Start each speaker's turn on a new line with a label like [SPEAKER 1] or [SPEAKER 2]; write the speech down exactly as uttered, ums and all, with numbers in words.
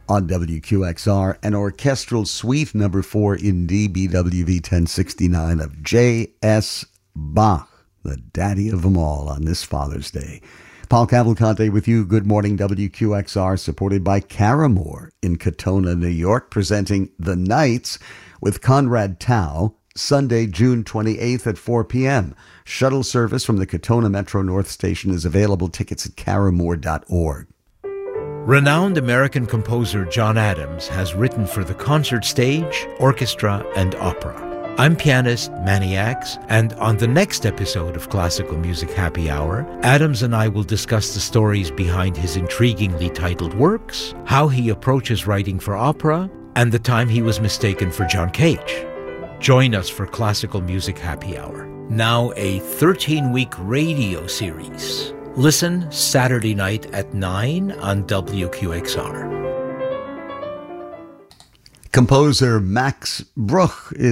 [SPEAKER 1] on W Q X R, an orchestral suite number four in D, B W V ten sixty-nine of J S Bach, the daddy of them all, on this Father's Day. Paul Cavalcante with you. Good morning, W Q X R, supported by Caramore in Katona, New York, presenting The Nights with Conrad Tao, Sunday, June twenty-eighth at four p.m. Shuttle service from the Katona Metro North Station is available. Tickets at caramore dot org.
[SPEAKER 2] Renowned American composer John Adams has written for the concert stage, orchestra, and opera. I'm pianist Manny Axe, and on the next episode of Classical Music Happy Hour, Adams and I will discuss the stories behind his intriguingly titled works, how he approaches writing for opera, and the time he was mistaken for John Cage. Join us for Classical Music Happy Hour, now a thirteen-week radio series. Listen Saturday night at nine on W Q X R.
[SPEAKER 1] Composer Max Bruch is